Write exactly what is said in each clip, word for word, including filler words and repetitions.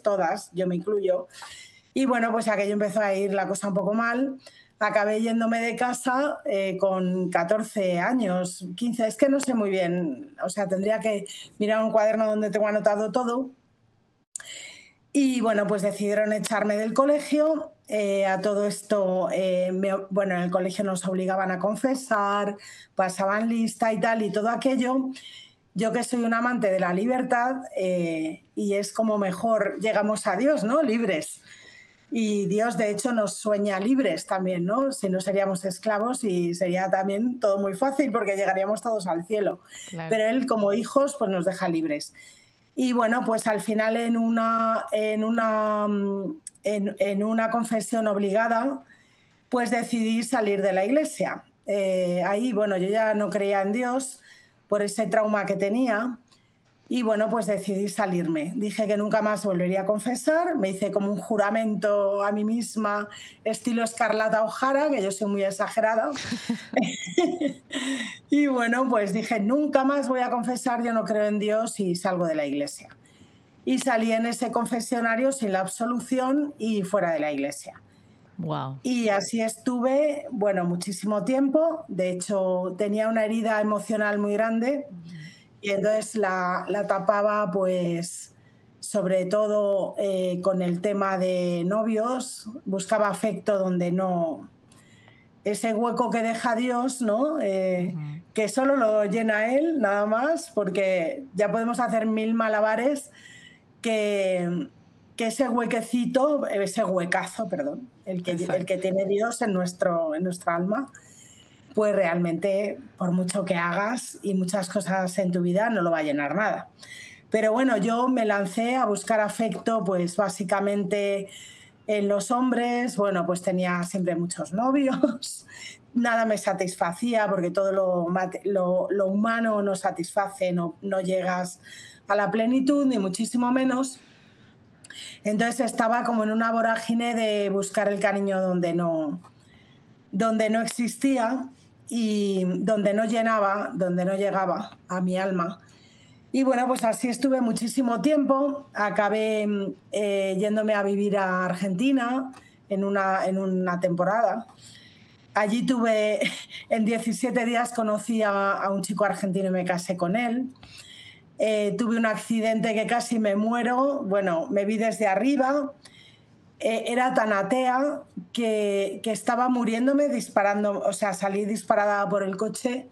todas, yo me incluyo. Y bueno, pues aquello empezó a ir la cosa un poco mal. Acabé yéndome de casa eh, con catorce años, quince, es que no sé muy bien, o sea, tendría que mirar un cuaderno donde tengo anotado todo. Y bueno, pues decidieron echarme del colegio. Eh, a todo esto, eh, me, bueno, en el colegio nos obligaban a confesar, pasaban lista y tal, y todo aquello. Yo que soy un amante de la libertad, eh, y es como mejor llegamos a Dios, ¿no? Libres. Y Dios, de hecho, nos sueña libres también, ¿no? Si no seríamos esclavos y sería también todo muy fácil porque llegaríamos todos al cielo. Claro. Pero Él, como hijos, pues nos deja libres. Y bueno, pues al final en una, en una, en, en una confesión obligada, pues decidí salir de la iglesia. Eh, ahí, bueno, yo ya no creía en Dios por ese trauma que tenía. Y bueno, pues decidí salirme. Dije que nunca más volvería a confesar. Me hice como un juramento a mí misma, estilo Escarlata O'Hara, que yo soy muy exagerada. Y bueno, pues dije, nunca más voy a confesar, yo no creo en Dios y salgo de la iglesia. Y salí en ese confesionario sin la absolución y fuera de la iglesia. Wow. Y así estuve, bueno, muchísimo tiempo. De hecho, tenía una herida emocional muy grande. Ujú. Y entonces la, la tapaba, pues, sobre todo eh, con el tema de novios, buscaba afecto donde no, ese hueco que deja Dios, ¿no? Eh, Ujú. que solo lo llena Él, nada más, porque ya podemos hacer mil malabares que, que ese huequecito, ese huecazo, perdón, el que, el Exacto. que tiene Dios en, nuestro, en nuestra alma, pues realmente, por mucho que hagas y muchas cosas en tu vida, no lo va a llenar nada. Pero bueno, yo me lancé a buscar afecto, pues básicamente en los hombres. Bueno, pues tenía siempre muchos novios, nada me satisfacía porque todo lo, lo, lo humano no satisface, no, no llegas a la plenitud, ni muchísimo menos. Entonces estaba como en una vorágine de buscar el cariño donde no, donde no existía y donde no llenaba, donde no llegaba a mi alma. Y bueno, pues así estuve muchísimo tiempo. Acabé eh, yéndome a vivir a Argentina en una, en una temporada. Allí tuve, en diecisiete días conocí a, a un chico argentino y me casé con él. Eh, tuve un accidente que casi me muero. Bueno, me vi desde arriba. Eh, era tan atea que, que estaba muriéndome disparando, o sea, salí disparada por el coche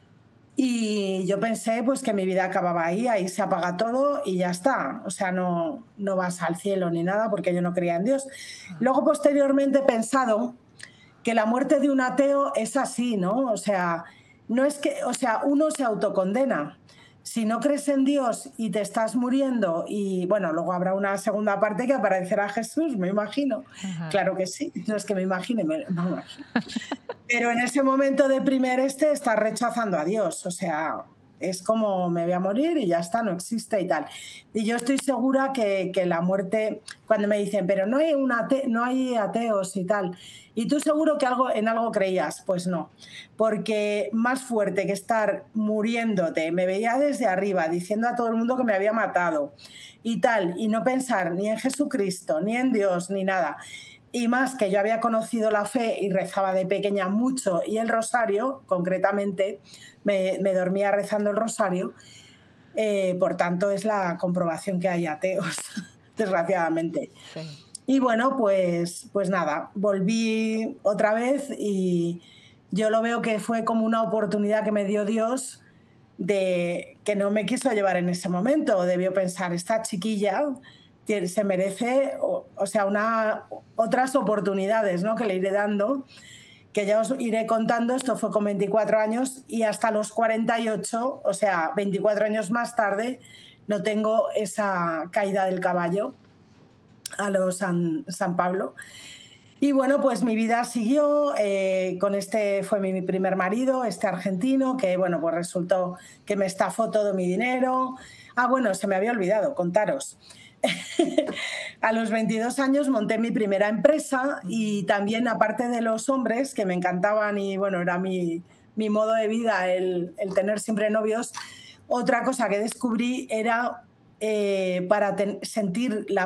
y yo pensé pues que mi vida acababa ahí, ahí se apaga todo y ya está, o sea, no, no vas al cielo ni nada porque yo no creía en Dios. Luego posteriormente he pensado que la muerte de un ateo es así, ¿no? O sea, no es que, o sea, uno se autocondena. Si no crees en Dios y te estás muriendo, y bueno, luego habrá una segunda parte que aparecerá Jesús, me imagino. Ajá. Claro que sí, no es que me imagine, me, vamos. Pero en ese momento de primer este estás rechazando a Dios, o sea, es como me voy a morir y ya está, no existe y tal. Y yo estoy segura que, que la muerte, cuando me dicen, pero no hay, una ate no hay ateos y tal, y tú seguro que algo, en algo creías, pues no, porque más fuerte que estar muriéndote, me veía desde arriba diciendo a todo el mundo que me había matado y tal, y no pensar ni en Jesucristo, ni en Dios, ni nada. Y más que yo había conocido la fe y rezaba de pequeña mucho, y el rosario, concretamente, me, me dormía rezando el rosario, eh, por tanto es la comprobación que hay ateos, desgraciadamente. Sí. Y bueno, pues, pues nada, volví otra vez y yo lo veo que fue como una oportunidad que me dio Dios de que no me quiso llevar en ese momento. Debió pensar, esta chiquilla se merece, o, o sea, una, otras oportunidades, ¿no?, que le iré dando, que ya os iré contando. Esto fue con veinticuatro años y hasta los cuarenta y ocho, o sea, veinticuatro años más tarde, no tengo esa caída del caballo a los San, San Pablo. Y bueno, pues mi vida siguió, eh, con este fue mi, mi primer marido, este argentino, que bueno, pues resultó que me estafó todo mi dinero. Ah, bueno, se me había olvidado contaros. A los veintidós años monté mi primera empresa y también, aparte de los hombres, que me encantaban y bueno, era mi, mi modo de vida el, el tener siempre novios, otra cosa que descubrí era eh, para ten, sentir la